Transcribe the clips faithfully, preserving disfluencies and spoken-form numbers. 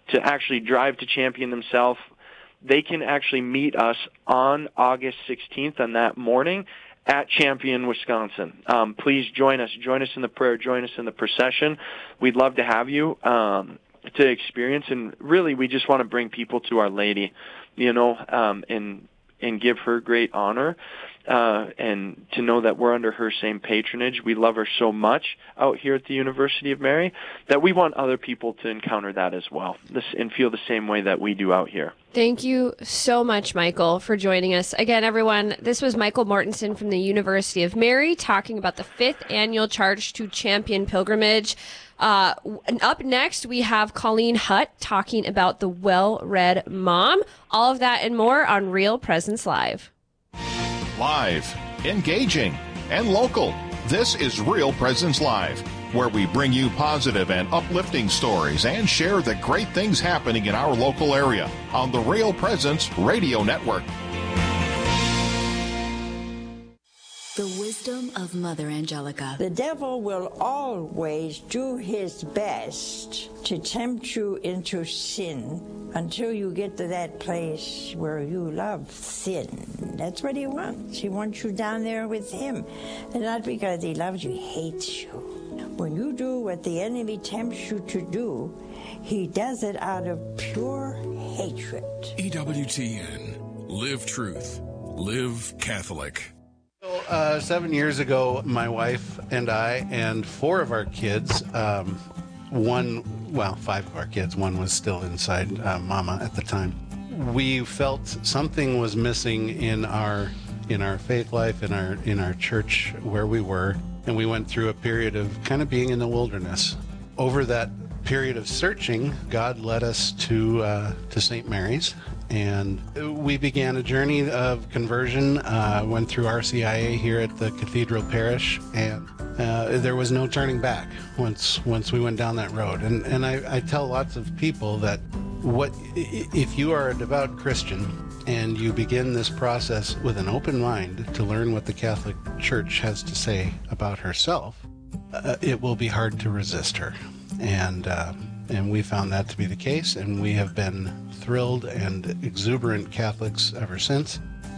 to actually drive to Champion themselves, they can actually meet us on August sixteenth on that morning at Champion, Wisconsin. Um, please join us. Join us in the prayer. Join us in the procession. We'd love to have you um, to experience. And really, we just want to bring people to Our Lady, you know, um, and and give her great honor. Uh, and to know that we're under her same patronage. We love her so much out here at the University of Mary that we want other people to encounter that as well this, and feel the same way that we do out here. Thank you so much, Michael, for joining us. Again, everyone, this was Michael Mortensen from the University of Mary talking about the fifth annual Charge to Champion pilgrimage. Uh, up next, we have Colleen Hutt talking about the Well-Read Mom. All of that and more on Real Presence Live. Live, engaging, and local. This is Real Presence Live, where we bring you positive and uplifting stories and share the great things happening in our local area on the Real Presence Radio Network. The wisdom of Mother Angelica. The devil will always do his best to tempt you into sin until you get to that place where you love sin. That's what he wants. He wants you down there with him. And not because he loves you, he hates you. When you do what the enemy tempts you to do, he does it out of pure hatred. E W T N. Live truth. Live Catholic. Uh, seven years ago, my wife and I and four of our kids, um, one, well, five of our kids, one was still inside uh, Mama at the time. We felt something was missing in our in our faith life, in our in our church where we were, and we went through a period of kind of being in the wilderness. Over that period of searching, God led us to uh, to Saint Mary's. And we began a journey of conversion, uh, went through R C I A here at the Cathedral Parish, and uh, there was no turning back once once we went down that road. And, and I, I tell lots of people that what if you are a devout Christian and you begin this process with an open mind to learn what the Catholic Church has to say about herself, uh, it will be hard to resist her. And uh, and we found that to be the case, and we have been thrilled and exuberant Catholics ever since.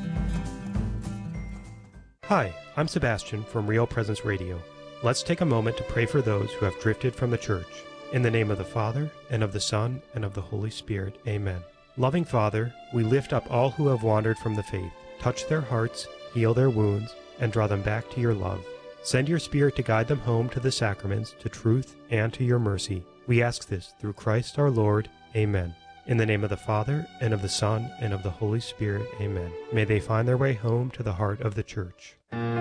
Hi, I'm Sebastian from Real Presence Radio. Let's take a moment to pray for those who have drifted from the church. In the name of the Father, and of the Son, and of the Holy Spirit, amen. Loving Father, we lift up all who have wandered from the faith. Touch their hearts, heal their wounds, and draw them back to your love. Send your Spirit to guide them home to the sacraments, to truth, and to your mercy. We ask this through Christ our Lord. Amen. In the name of the Father, and of the Son, and of the Holy Spirit. Amen. May they find their way home to the heart of the Church.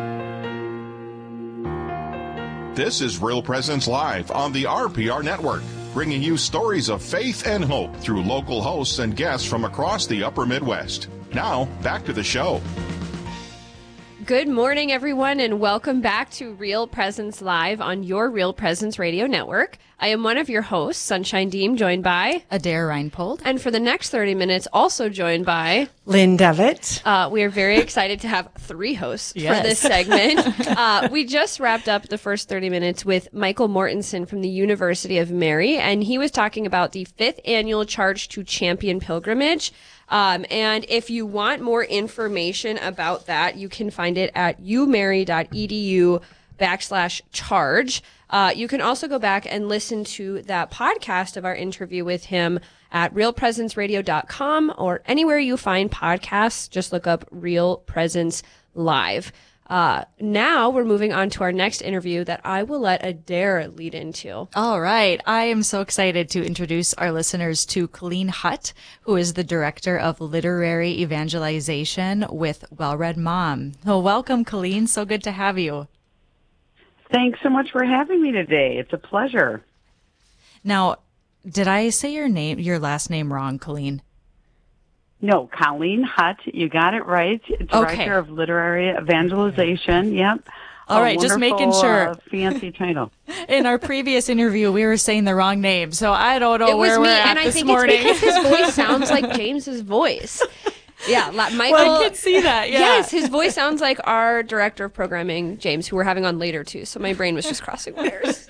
This is Real Presence Live on the R P R Network, bringing you stories of faith and hope through local hosts and guests from across the upper Midwest. Now, back to the show. Good morning, everyone, and welcome back to Real Presence Live on your Real Presence Radio Network. I am one of your hosts, Sunshine Deem, joined by Adair Reinpold. And for the next thirty minutes, also joined by Lynn Devitt. Uh, we are very excited to have three hosts yes. for this segment. uh, we just wrapped up the first thirty minutes with Michael Mortensen from the University of Mary, and he was talking about the fifth annual Charge to Champion pilgrimage. Um, and if you want more information about that, you can find it at umary.edu backslash charge. Uh, you can also go back and listen to that podcast of our interview with him at real presence radio dot com or anywhere you find podcasts. Just look up Real Presence Live. Uh, now we're moving on to our next interview that I will let Adair lead into. All right. I am so excited to introduce our listeners to Colleen Hutt, who is the Director of Literary Evangelization with Well-Read Mom. So welcome, Colleen. So good to have you. Thanks so much for having me today. It's a pleasure. Now, did I say your name, your last name wrong, Colleen? No, Colleen Hutt. You got it right. Director okay. of Literary Evangelization. Yep. All right, just making sure. Uh, fancy title. In our previous interview, we were saying the wrong name, so I don't know it where was we're me, at and this I think morning. It's because his voice sounds like James's voice. Yeah, La- Michael. Well, I can see that, yeah. Yes, his voice sounds like our director of programming, James, who we're having on later, too. So my brain was just crossing wires.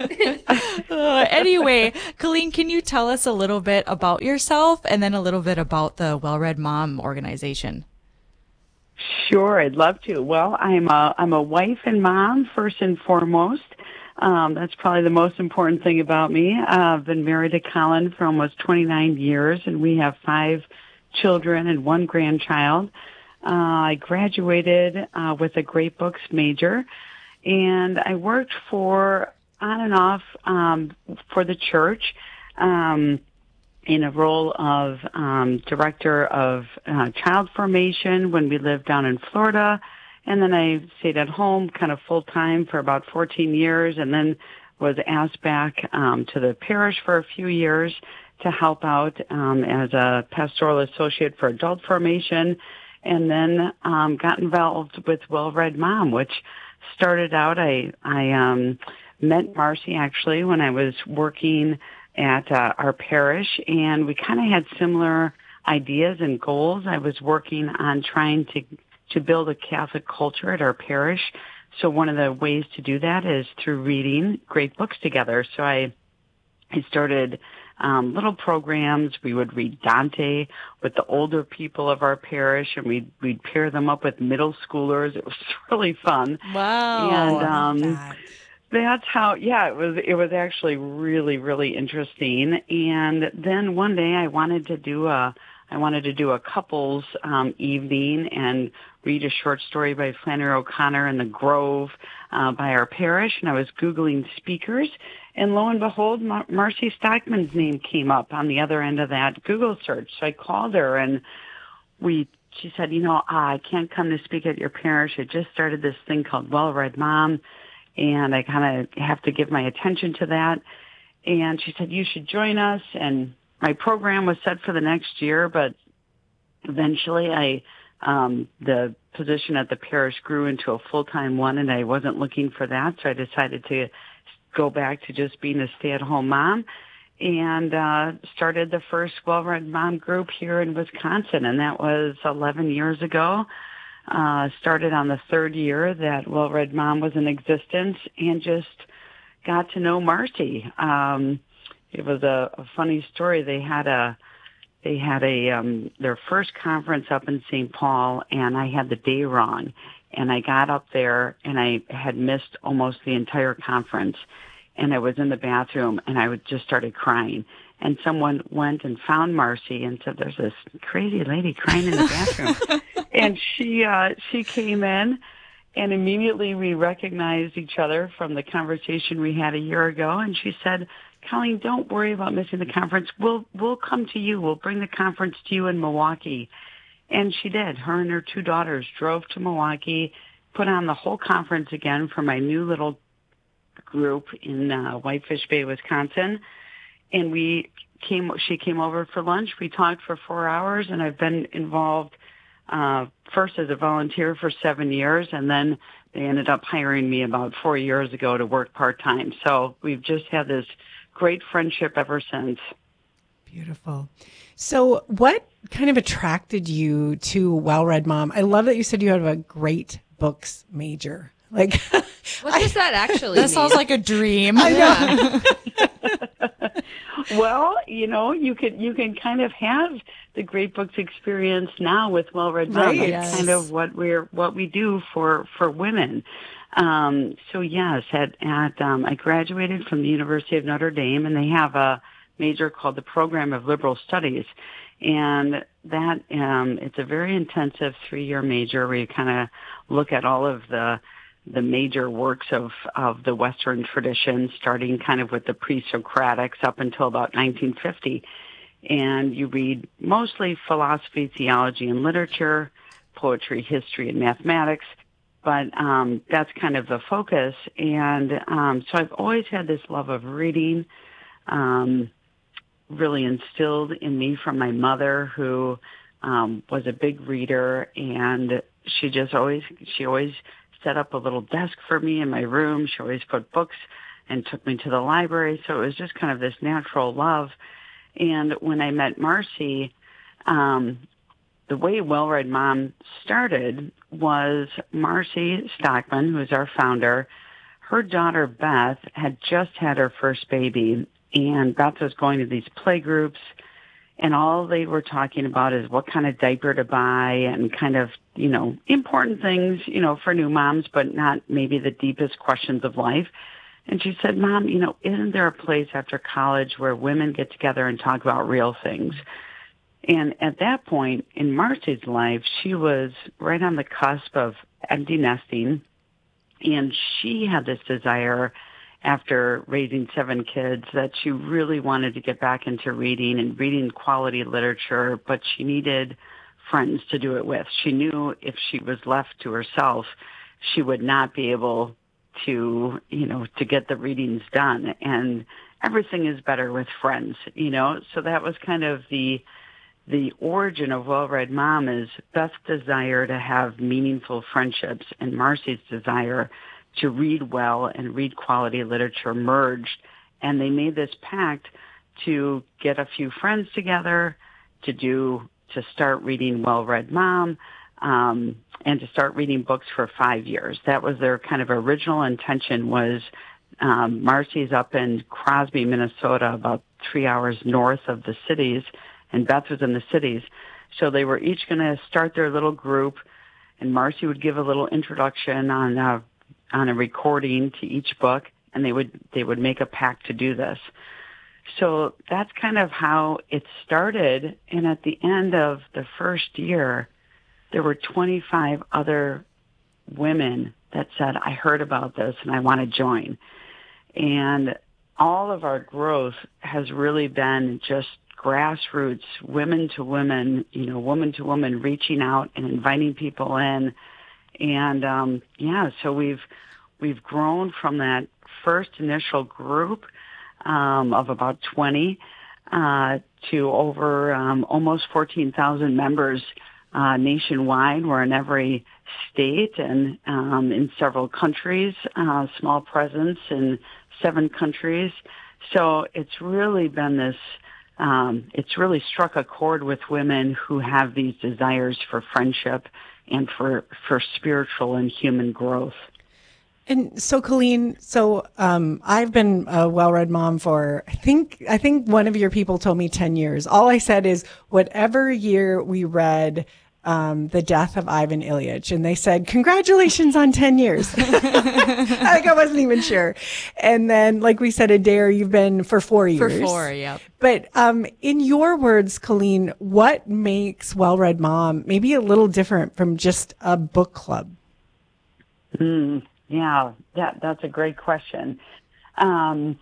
uh, anyway, Colleen, can you tell us a little bit about yourself and then a little bit about the Well-Read Mom organization? Sure, I'd love to. Well, I'm a, I'm a wife and mom, first and foremost. Um, that's probably the most important thing about me. Uh, I've been married to Colin for almost twenty-nine years, and we have five children and one grandchild. Uh, I graduated uh, with a Great Books major, and I worked for, on and off, um, for the church, um, in a role of um, director of uh, child formation when we lived down in Florida. And then I stayed at home kind of full time for about fourteen years, and then was asked back um, to the parish for a few years to help out um, as a pastoral associate for adult formation, and then um, got involved with Well-Read Mom, which started out, I, I um, met Marcy actually when I was working at uh, our parish, and we kind of had similar ideas and goals. I was working on trying to to build a Catholic culture at our parish. So one of the ways to do that is through reading great books together. So I, I started um, little programs. We would read Dante with the older people of our parish, and we'd, we'd pair them up with middle schoolers. It was really fun. Wow. And um, that. that's how, yeah, it was, it was actually really, really interesting. And then one day I wanted to do a, I wanted to do a couples um, evening and read a short story by Flannery O'Connor in the Grove uh, by our parish. And I was Googling speakers, and lo and behold, Mar- Marcy Stockman's name came up on the other end of that Google search. So I called her, and we. She said, you know, ah, I can't come to speak at your parish. I just started this thing called Well-Read Mom, and I kind of have to give my attention to that. And she said, you should join us. And my program was set for the next year, but eventually I, um, the position at the parish grew into a full-time one, and I wasn't looking for that, so I decided to go back to just being a stay-at-home mom, and uh, started the first Well-Read Mom group here in Wisconsin, and that was eleven years ago. Uh, started on the third year that Well-Read Mom was in existence, and just got to know Marcy. Um, It was a, a funny story. They had a, they had a, um, their first conference up in Saint Paul, and I had the day wrong. And I got up there, and I had missed almost the entire conference. And I was in the bathroom, and I would just started crying. And someone went and found Marcy and said, there's this crazy lady crying in the bathroom. And she, uh, she came in, and immediately we recognized each other from the conversation we had a year ago. And she said, Colleen, don't worry about missing the conference. We'll, we'll come to you. We'll bring the conference to you in Milwaukee. And she did. Her and her two daughters drove to Milwaukee, put on the whole conference again for my new little group in uh, Whitefish Bay, Wisconsin. And we came, she came over for lunch. We talked for four hours, and I've been involved uh, first as a volunteer for seven years, and then they ended up hiring me about four years ago to work part-time. So we've just had this great friendship ever since. Beautiful. So what kind of attracted you to Well-Read Mom? I love that you said you have a great books major. Like, what does that actually That mean? sounds like a dream. I know. Well, you know, you could you can kind of have the Great Books experience now with Well-Read Mom. Right. That's Yes. kind of what we're what we do for for women. Um, so yes, at at um, I graduated from the University of Notre Dame, and they have a major called the Program of Liberal Studies, and that um, it's a very intensive three-year major where you kind of look at all of the the major works of, of the Western tradition, starting kind of with the pre-Socratics up until about nineteen fifty. And you read mostly philosophy, theology, and literature, poetry, history, and mathematics. But um, that's kind of the focus. And um, so I've always had this love of reading, um, really instilled in me from my mother, who um, was a big reader, and she just always, she always set up a little desk for me in my room. She always put books and took me to the library. So it was just kind of this natural love. And when I met Marcy, um, the way Well-Read Mom started was Marcy Stockman, who is our founder. Her daughter Beth had just had her first baby, and Beth was going to these play groups, and all they were talking about is what kind of diaper to buy and kind of, you know, important things, you know, for new moms, but not maybe the deepest questions of life. And she said, Mom, you know, isn't there a place after college where women get together and talk about real things? And at that point in Marcy's life, she was right on the cusp of empty nesting, and she had this desire after raising seven kids that she really wanted to get back into reading and reading quality literature, but she needed friends to do it with. She knew if she was left to herself, she would not be able to, you know, to get the readings done. And everything is better with friends, you know. So that was kind of the the origin of Well-Read Mom, is Beth's desire to have meaningful friendships and Marcy's desire to read well and read quality literature merged. And they made this pact to get a few friends together to do, to start reading Well-Read Mom, um, and to start reading books for five years. That was their kind of original intention. Was um, Marcy's up in Crosby, Minnesota, about three hours north of the cities, and Beth was in the cities. So they were each going to start their little group, and Marcy would give a little introduction on a, on a recording to each book, and they would they would make a pact to do this. So that's kind of how it started. And at the end of the first year, there were twenty-five other women that said, I heard about this and I want to join. And all of our growth has really been just grassroots, women to women, you know, woman to woman, reaching out and inviting people in. And um, yeah, so we've we've grown from that first initial group um, of about twenty uh, to over um, almost fourteen thousand members uh, nationwide. We're in every state and um, in several countries, uh, small presence in seven countries. So it's really been this, um, it's really struck a chord with women who have these desires for friendship and for, for spiritual and human growth. And so, Colleen, so um, I've been a well-read mom for, I think, I think one of your people told me ten years. All I said is whatever year we read um, The Death of Ivan Ilyich, and they said, congratulations on ten years. I think I wasn't even sure. And then, like we said, Adair, you've been for four years. For four, yeah. But um, in your words, Colleen, what makes Well-Read Mom maybe a little different from just a book club? Hmm. Yeah, that that's a great question. Um,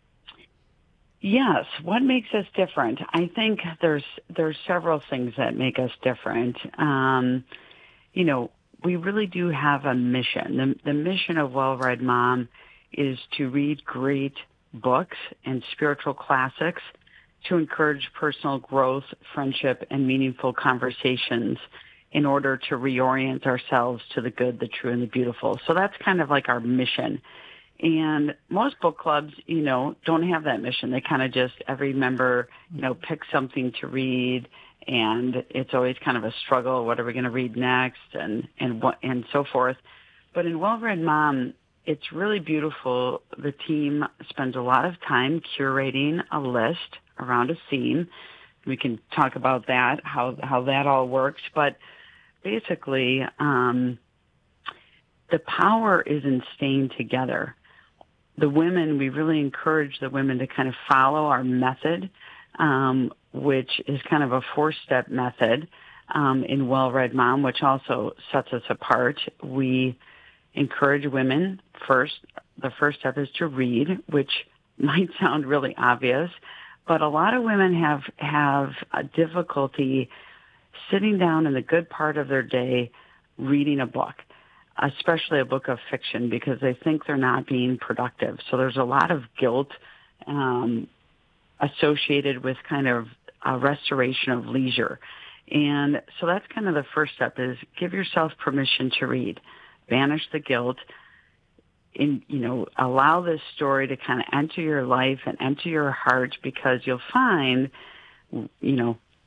yes, what makes us different? I think there's there's several things that make us different. Um, you know, we really do have a mission. The, the mission of Well-Read Mom is to read great books and spiritual classics to encourage personal growth, friendship, and meaningful conversations in order to reorient ourselves to the good, the true, and the beautiful. So that's kind of like our mission. And most book clubs, you know, don't have that mission. They kind of just, every member, you know, picks something to read, and it's always kind of a struggle. What are we going to read next? And, and what, and so forth. But in Well-Read Mom, it's really beautiful. The team spends a lot of time curating a list around a theme. We can talk about that, how, how that all works. But basically, um, the power is in staying together. The women, we really encourage the women to kind of follow our method, um, which is kind of a four-step method um, in Well-Read Mom, which also sets us apart. We encourage women, first, the first step is to read, which might sound really obvious, but a lot of women have, have a difficulty sitting down in the good part of their day reading a book, especially a book of fiction, because they think they're not being productive. So there's a lot of guilt um, associated with kind of a restoration of leisure. And so that's kind of the first step, is give yourself permission to read. Banish the guilt. In, you know, allow this story to kind of enter your life and enter your heart, because you'll find, you know,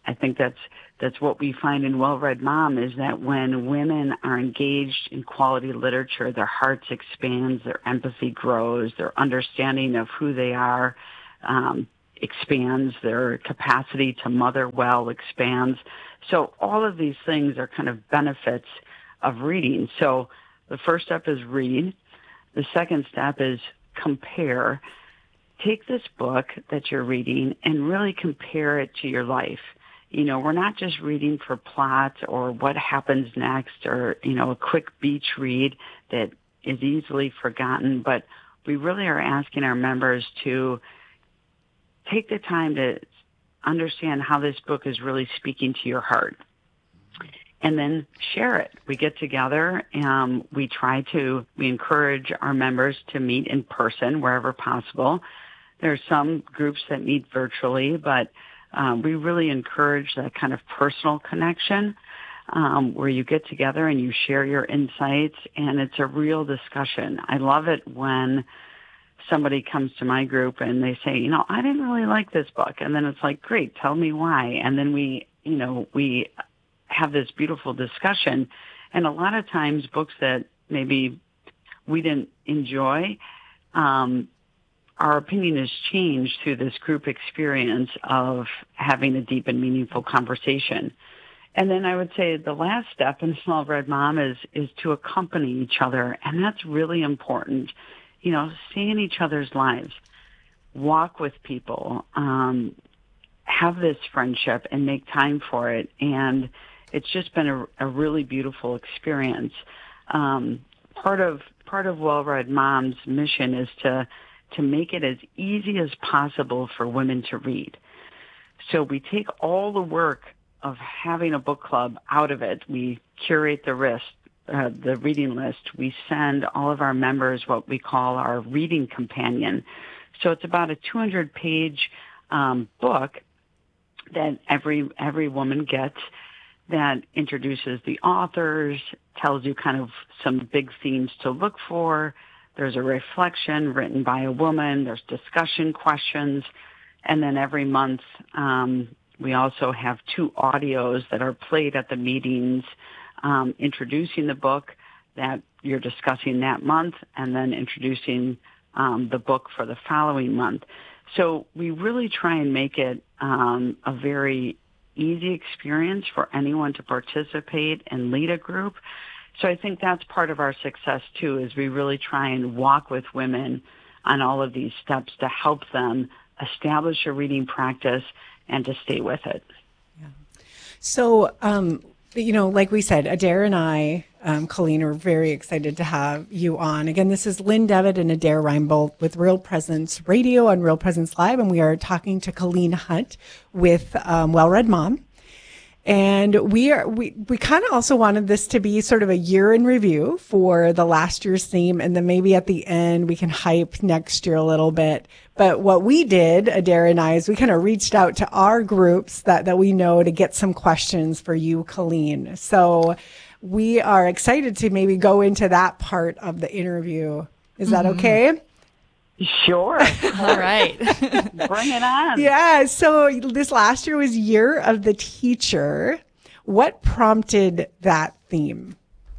I think that's that's what we find in Well-Read Mom, is that when women are engaged in quality literature, their hearts expands, their empathy grows, their understanding of who they are um, expands, their capacity to mother well expands. So all of these things are kind of benefits of reading. So the first step is read. The second step is compare. Take this book that you're reading and really compare it to your life. You know, we're not just reading for plot or what happens next or, you know, a quick beach read that is easily forgotten, but we really are asking our members to take the time to understand how this book is really speaking to your heart. And then share it. We get together and we try to, we encourage our members to meet in person wherever possible. There are some groups that meet virtually, but um, we really encourage that kind of personal connection um, where you get together and you share your insights, and it's a real discussion. I love it when somebody comes to my group and they say, you know, I didn't really like this book. And then it's like, great, tell me why. And then we, you know, we have this beautiful discussion. And a lot of times books that maybe we didn't enjoy, um, our opinion is changed through this group experience of having a deep and meaningful conversation. And then I would say the last step in Well-Read Mom is, is to accompany each other. And that's really important. You know, stay in each other's lives, walk with people, um, have this friendship and make time for it. And it's just been a, a really beautiful experience. Um, part of, part of Well-Read Mom's mission is to, to make it as easy as possible for women to read. So we take all the work of having a book club out of it. We curate the list, uh, the reading list. We send all of our members what we call our reading companion. So it's about a two hundred page um, book that every every woman gets, that introduces the authors, tells you kind of some big themes to look for. There's a reflection written by a woman. There's discussion questions. And then every month, um, we also have two audios that are played at the meetings, um, introducing the book that you're discussing that month, and then introducing um, the book for the following month. So we really try and make it um, a very easy experience for anyone to participate and lead a group. So I think that's part of our success, too, is we really try and walk with women on all of these steps to help them establish a reading practice and to stay with it. Yeah. So, um, you know, like we said, Adair and I, um, Colleen, are very excited to have you on. Again, this is Lynn Devitt and Adair Reinbold with Real Presence Radio on Real Presence Live, and we are talking to Colleen Hutt with um, Well-Read Mom. And we are we, we kind of also wanted this to be sort of a year in review for the last year's theme, and then maybe at the end we can hype next year a little bit. But what we did, Adair and I, is we kind of reached out to our groups that, that we know to get some questions for you, Colleen. So we are excited to maybe go into that part of the interview. Is that mm-hmm. okay? Sure. All right. Bring it on. Yeah. So this last year was Year of the Teacher. What prompted that theme?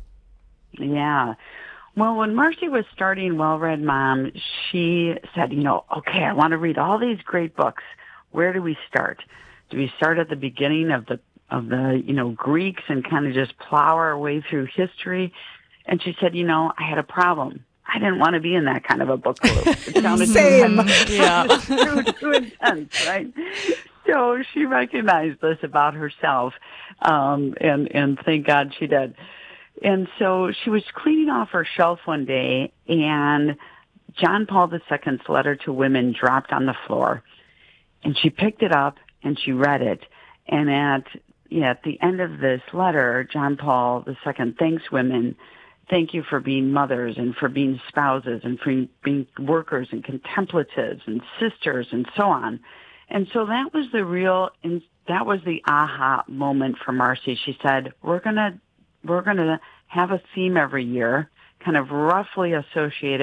Yeah. Well, when Marcy was starting Well-Read Mom, she said, you know, okay, I want to read all these great books. Where do we start? Do we start at the beginning of the, of the, you know, Greeks and kind of just plow our way through history? And she said, you know, I had a problem. I didn't want to be in that kind of a book group. It sounded Same. Too, yeah. too, too intense, right? So she recognized this about herself, um, and, and thank God she did. And so she was cleaning off her shelf one day, and John Paul the Second's letter to women dropped on the floor. And she picked it up, and she read it. And at, yeah, at the end of this letter, John Paul the Second thanks women. Thank you for being mothers and for being spouses and for being workers and contemplatives and sisters and so on. And so that was the real, that was the aha moment for Marcy. She said, we're going to, we're going to have a theme every year, kind of roughly associated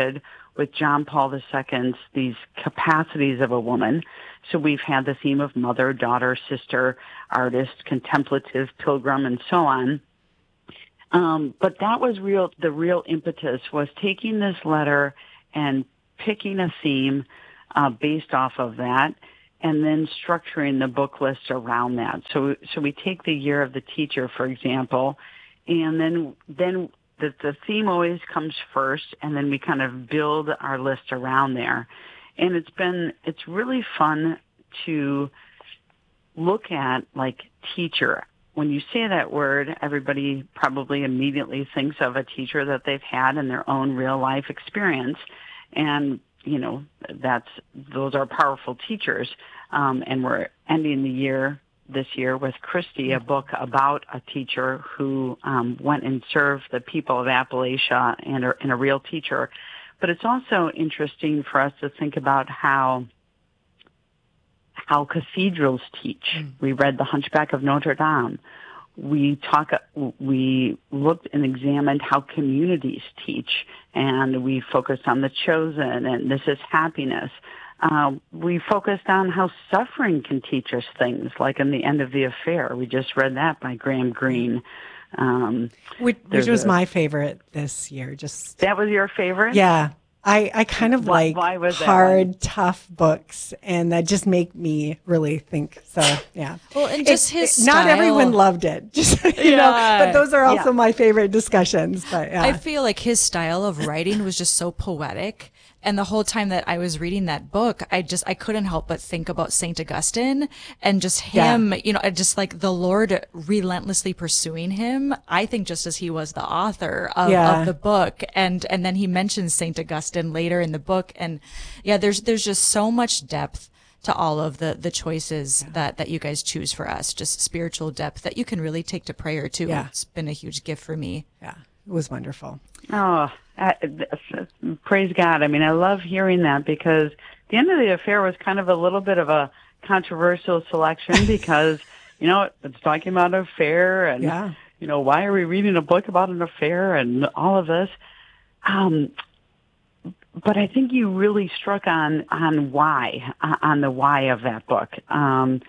with John Paul the Second's these capacities of a woman. So we've had the theme of mother, daughter, sister, artist, contemplative, pilgrim, and so on. Um, but that was real, the real impetus was taking this letter and picking a theme uh, based off of that, and then structuring the book list around that. So, so we take the year of the teacher, for example, and then then the, the theme always comes first, and then we kind of build our list around there. And it's been it's really fun to look at like teacher. When you say that word, everybody probably immediately thinks of a teacher that they've had in their own real life experience. And, you know, that's, those are powerful teachers. Um, and we're ending the year this year with Christy, a book about a teacher who, um, went and served the people of Appalachia and, a, and a real teacher. But it's also interesting for us to think about how how cathedrals teach. Mm. We read The Hunchback of Notre Dame. We talk. We looked and examined how communities teach, and we focused on The Chosen and This Is Happiness. Uh, we focused on how suffering can teach us things, like in The End of the Affair. We just read that by Graham Greene. Um, which, which was a, my favorite this year. Just that was your favorite? Yeah. I, I kind of why, like why was hard, that? tough books, and that just make me really think. So, yeah. Well, and just it, his it, style. Not everyone loved it, just, you yeah. know, but those are also yeah. my favorite discussions. But yeah. I feel like his style of writing was just so poetic. And the whole time that I was reading that book, I just, I couldn't help but think about Saint Augustine and just him, yeah. you know, just like the Lord relentlessly pursuing him. I think just as he was the author of, yeah. of the book. And, and then he mentions Saint Augustine later in the book. And yeah, there's, there's just so much depth to all of the, the choices yeah. that, that you guys choose for us. Just spiritual depth that you can really take to prayer too. Yeah. It's been a huge gift for me. Yeah. It was wonderful. Oh, uh, praise God. I mean, I love hearing that because The End of the Affair was kind of a little bit of a controversial selection because, you know, it's talking about an affair and, yeah. you know, why are we reading a book about an affair and all of this? Um, but I think you really struck on, on why, on the why of that book. Um,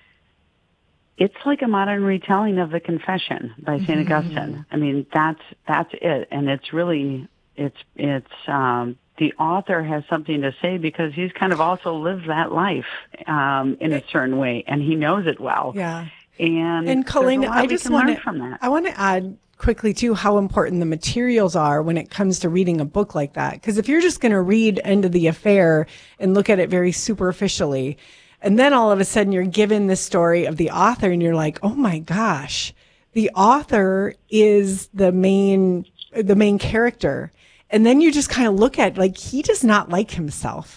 It's like a modern retelling of The Confession by Saint Mm-hmm. Augustine. I mean, that's that's it, and it's really it's it's um, the author has something to say because he's kind of also lived that life um, in a certain way, and he knows it well. Yeah, and and Colleen, I just want to from that. I want to add quickly too how important the materials are when it comes to reading a book like that. Because if you're just going to read End of the Affair and look at it very superficially. And then all of a sudden you're given the story of the author and you're like, oh my gosh, the author is the main, the main character. And then you just kind of look at like, he does not like himself.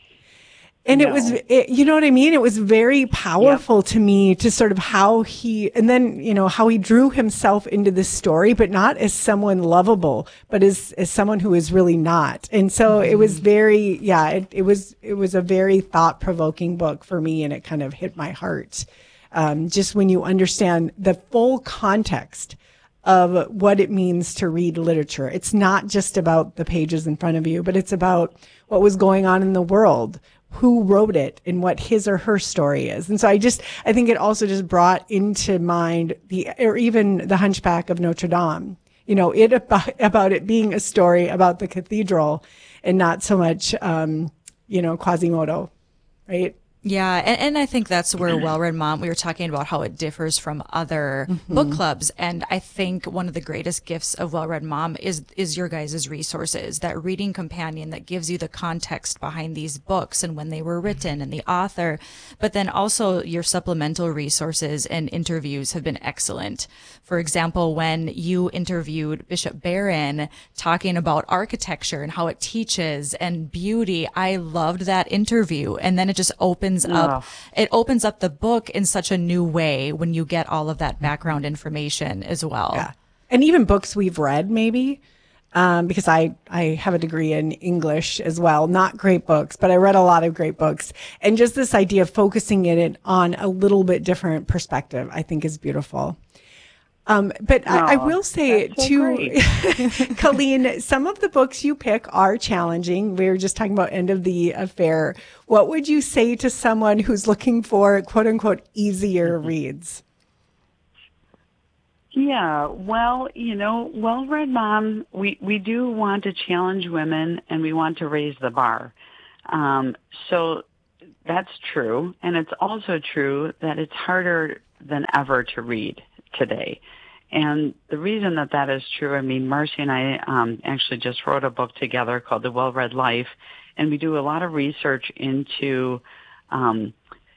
And no. it was, it, you know what I mean? It was very powerful yep. to me to sort of how he, and then, you know, how he drew himself into this story, but not as someone lovable, but as, as someone who is really not. And so mm-hmm. it was very, yeah, it, it was, it was a very thought provoking book for me. And it kind of hit my heart. Um, just when you understand the full context of what it means to read literature. It's not just about the pages in front of you, but it's about what was going on in the world, who wrote it and what his or her story is. And so I just, I think it also just brought into mind the, or even The Hunchback of Notre Dame, you know, it about, about it being a story about the cathedral and not so much, um, you know, Quasimodo, right? Yeah, and, and I think that's where Well Read Mom, we were talking about how it differs from other mm-hmm. book clubs. And I think one of the greatest gifts of Well Read Mom is is your guys' resources, that reading companion that gives you the context behind these books and when they were written and the author. But then also your supplemental resources and interviews have been excellent. For example, when you interviewed Bishop Barron talking about architecture and how it teaches and beauty, I loved that interview. And then it just opens up, oh. it opens up the book in such a new way when you get all of that background information as well. Yeah. And even books we've read maybe, um, because I, I have a degree in English as well, not great books, but I read a lot of great books. And just this idea of focusing it on a little bit different perspective, I think is beautiful. Um, but Oh, I, I will say that's so to great. Colleen, some of the books you pick are challenging. We were just talking about End of the Affair. What would you say to someone who's looking for quote unquote easier reads? Yeah, well, you know, Well-Read Mom, we, we do want to challenge women and we want to raise the bar. Um, so that's true. And it's also true that it's harder than ever to read today. And the reason that that is true, I mean, Marcy and I um, actually just wrote a book together called The Well-Read Life, and we do a lot of research into um,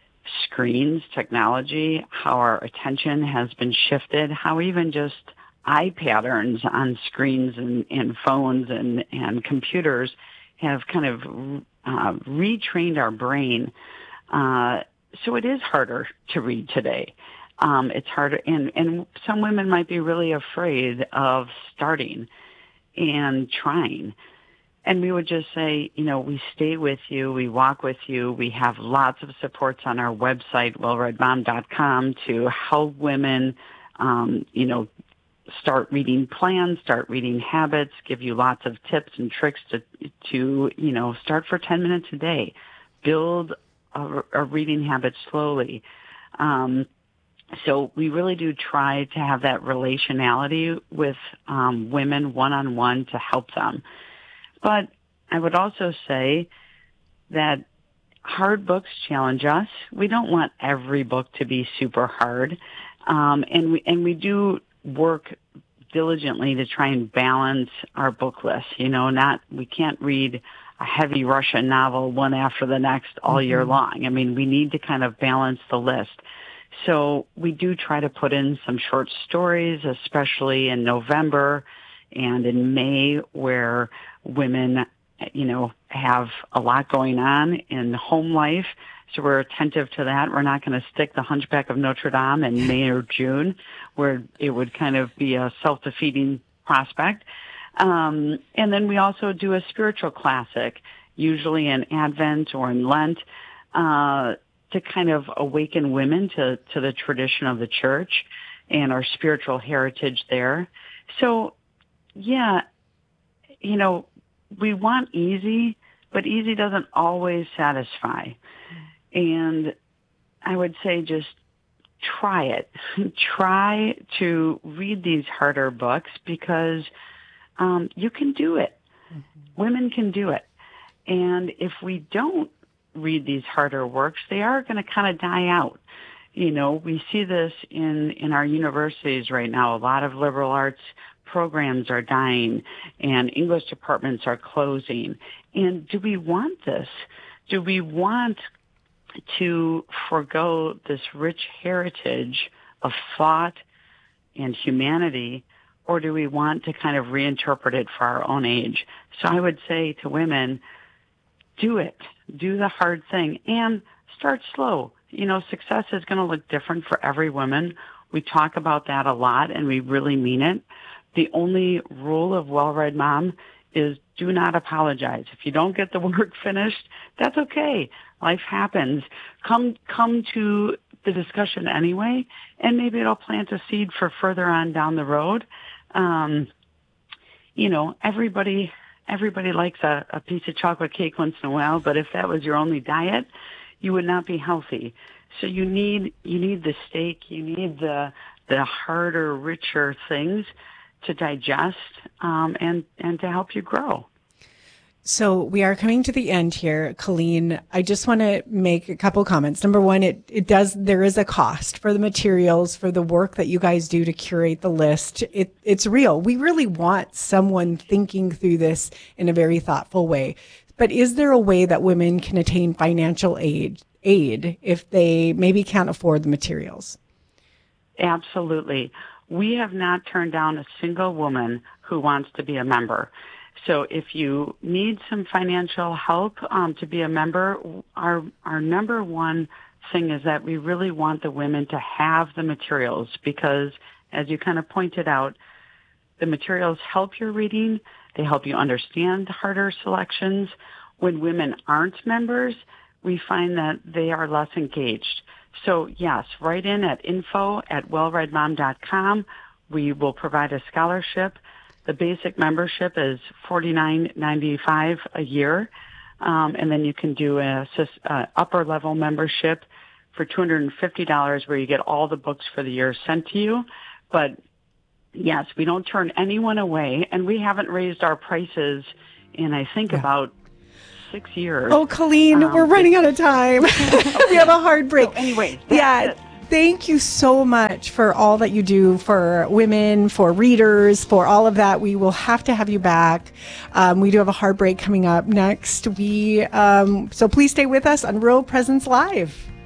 screens, technology, how our attention has been shifted, how even just eye patterns on screens and, and phones and, and computers have kind of uh, retrained our brain. Uh, so it is harder to read today. Um, it's harder, and, and some women might be really afraid of starting and trying. And we would just say, you know, we stay with you, we walk with you, we have lots of supports on our website, well read mom dot com, to help women, um, you know, start reading plans, start reading habits, give you lots of tips and tricks to, to you know, start for ten minutes a day, build a, a reading habit slowly. Um, So we really do try to have that relationality with um, women one-on-one to help them. But I would also say that hard books challenge us. We don't want every book to be super hard. Um, and we and we do work diligently to try and balance our book list. You know, not we can't read a heavy Russian novel one after the next all mm-hmm. year long. I mean, we need to kind of balance the list. So we do try to put in some short stories, especially in November and in May, where women, you know, have a lot going on in home life. So we're attentive to that. We're not going to stick The Hunchback of Notre Dame in May or June, where it would kind of be a self-defeating prospect. Um, and then we also do a spiritual classic, usually in Advent or in Lent, uh, to kind of awaken women to, to the tradition of the church and our spiritual heritage there. So, yeah, you know, we want easy, but easy doesn't always satisfy. And I would say just try it. Try to read these harder books because um, you can do it. Mm-hmm. Women can do it. And if we don't read these harder works, they are going to kind of die out. You know, we see this in, in our universities right now. A lot of liberal arts programs are dying and English departments are closing. And do we want this? Do we want to forgo this rich heritage of thought and humanity, or do we want to kind of reinterpret it for our own age? So I would say to women, do it. Do the hard thing and start slow. You know, success is going to look different for every woman. We talk about that a lot and we really mean it. The only rule of Well-Read Mom is do not apologize. If you don't get the work finished, that's okay. Life happens. Come, come to the discussion anyway, and maybe it'll plant a seed for further on down the road. Um, you know, everybody, everybody likes a, a piece of chocolate cake once in a while, but if that was your only diet, you would not be healthy. So you need, you need the steak, you need the, the harder, richer things to digest, um, and, and to help you grow. So we are coming to the end here, Colleen. I just want to make a couple comments. Number one, it, it does, there is a cost for the materials, for the work that you guys do to curate the list. It, it's real. We really want someone thinking through this in a very thoughtful way. But is there a way that women can attain financial aid, aid if they maybe can't afford the materials? Absolutely. We have not turned down a single woman who wants to be a member. So if you need some financial help um, to be a member, our our number one thing is that we really want the women to have the materials because, as you kind of pointed out, the materials help your reading. They help you understand harder selections. When women aren't members, we find that they are less engaged. So, yes, write in at info at well read mom dot com. we will provide a scholarship. The basic membership is forty-nine ninety-five a year, um, and then you can do a uh, upper level membership for two hundred fifty dollars, where you get all the books for the year sent to you. But yes, we don't turn anyone away, and we haven't raised our prices in, I think, yeah. about six years. Oh, Colleen, um, we're running out of time. We have a hard break. So anyway, yeah. It. Thank you so much for all that you do for women, for readers, for all of that. We will have to have you back. Um, we do have a hard break coming up next. We um, so please stay with us on Real Presence Live.